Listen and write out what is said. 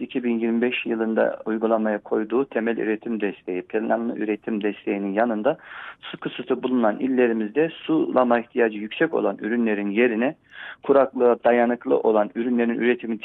2025 yılında uygulamaya koyduğu temel üretim desteği, planlı üretim desteğinin yanında su kısıtı bulunan illerimizde sulama ihtiyacı yüksek olan ürünlerin yerine kuraklığa dayanıklı olan ürünlerin üretimini